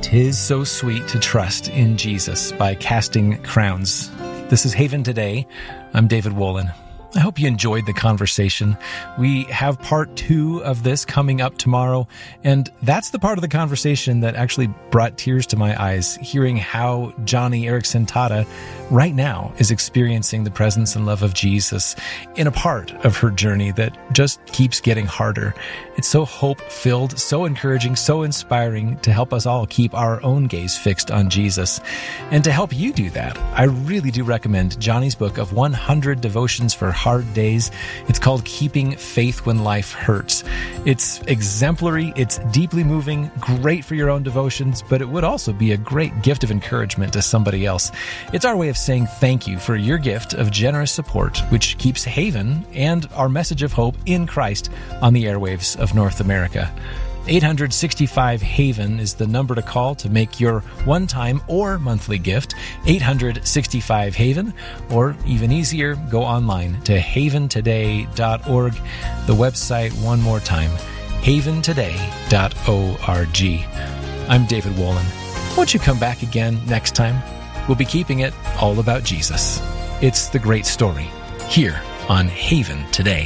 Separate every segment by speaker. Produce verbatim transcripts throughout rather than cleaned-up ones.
Speaker 1: 'Tis so sweet to trust in Jesus by Casting Crowns. This is Haven Today. I'm David Wolin. I hope you enjoyed the conversation. We have part two of this coming up tomorrow, and that's the part of the conversation that actually brought tears to my eyes, hearing how Joni Eareckson Tada right now is experiencing the presence and love of Jesus in a part of her journey that just keeps getting harder. It's so hope-filled, so encouraging, so inspiring to help us all keep our own gaze fixed on Jesus. And to help you do that, I really do recommend Joni's book of one hundred devotions for hard days. It's called Keeping Faith When Life Hurts. It's exemplary, it's deeply moving, great for your own devotions, but it would also be a great gift of encouragement to somebody else. It's our way of saying thank you for your gift of generous support, which keeps Haven and our message of hope in Christ on the airwaves of North America. eight hundred sixty-five HAVEN is the number to call to make your one-time or monthly gift. eight hundred sixty-five HAVEN, or even easier, go online to haven today dot org. The website, one more time, haven today dot org. I'm David Wolin. Won't you come back again next time? We'll be keeping it all about Jesus. It's the great story here on Haven Today.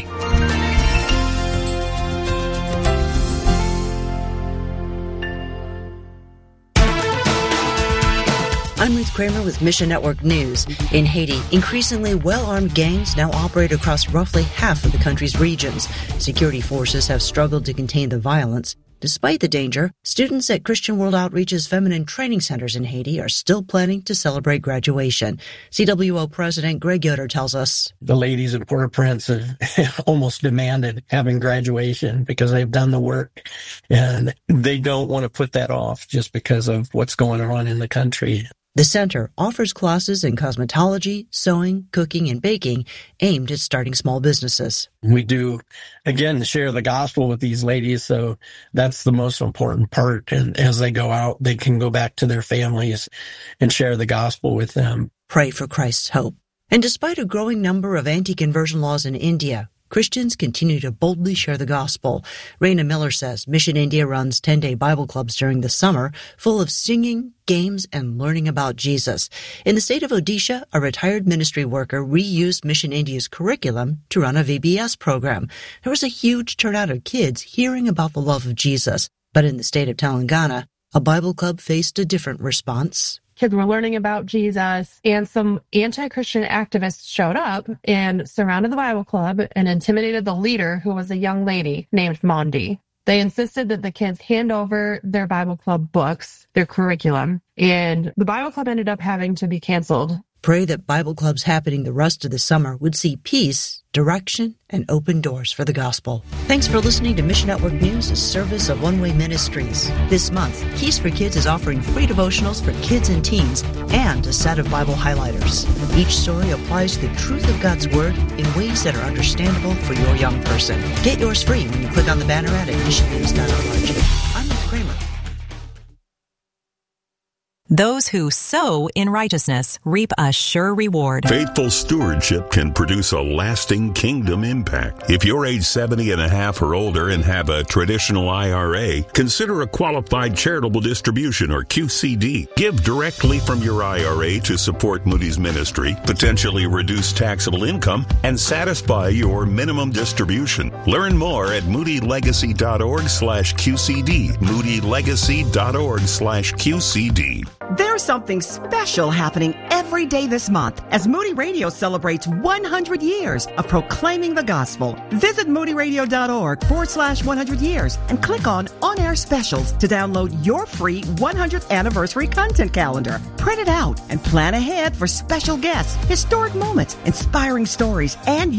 Speaker 2: I'm Ruth Kramer with Mission Network News. In Haiti, increasingly well-armed gangs now operate across roughly half of the country's regions. Security forces have struggled to contain the violence. Despite the danger, students at Christian World Outreach's feminine training centers in Haiti are still planning to celebrate graduation. C W O President Greg Yoder tells us,
Speaker 3: the ladies in Port-au-Prince have almost demanded having graduation because they've done the work, and they don't want to put that off just because of what's going on in the country.
Speaker 2: The center offers classes in cosmetology, sewing, cooking, and baking aimed at starting small businesses.
Speaker 3: We do, again, share the gospel with these ladies, so that's the most important part. And as they go out, they can go back to their families and share the gospel with them.
Speaker 2: Pray for Christ's hope. And despite a growing number of anti-conversion laws in India, Christians continue to boldly share the gospel. Raina Miller says Mission India runs ten-day Bible clubs during the summer, full of singing, games, and learning about Jesus. In the state of Odisha, a retired ministry worker reused Mission India's curriculum to run a V B S program. There was a huge turnout of kids hearing about the love of Jesus. But in the state of Telangana, a Bible club faced a different response.
Speaker 4: Kids were learning about Jesus, and some anti-Christian activists showed up and surrounded the Bible club and intimidated the leader, who was a young lady named Mondi. They insisted that the kids hand over their Bible club books, their curriculum, and the Bible club ended up having to be canceled.
Speaker 2: Pray that Bible clubs happening the rest of the summer would see peace, direction, and open doors for the gospel. Thanks for listening to Mission Network News, a service of One Way Ministries. This month, Keys for Kids is offering free devotionals for kids and teens and a set of Bible highlighters. Each story applies the truth of God's Word in ways that are understandable for your young person. Get yours free when you click on the banner ad at mission news dot org. I'm Ruth Kramer.
Speaker 5: Those who sow in righteousness reap a sure reward.
Speaker 6: Faithful stewardship can produce a lasting kingdom impact. If you're age seventy and a half or older and have a traditional I R A, consider a qualified charitable distribution, or Q C D. Give directly from your I R A to support Moody's ministry, potentially reduce taxable income, and satisfy your minimum distribution. Learn more at moody legacy dot org slash Q C D. moody legacy dot org slash Q C D.
Speaker 7: There's something special happening every day this month as Moody Radio celebrates one hundred years of proclaiming the gospel. Visit moody radio dot org forward slash one hundred years and click on On-Air Specials to download your free one hundredth anniversary content calendar. Print it out and plan ahead for special guests, historic moments, inspiring stories, and